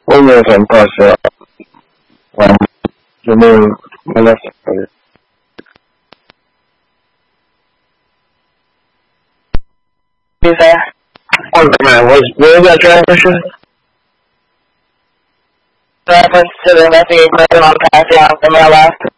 Muy bien, pasa. Yo me la sé. Man, what was that transition? Reference to the message on passing out the mail last.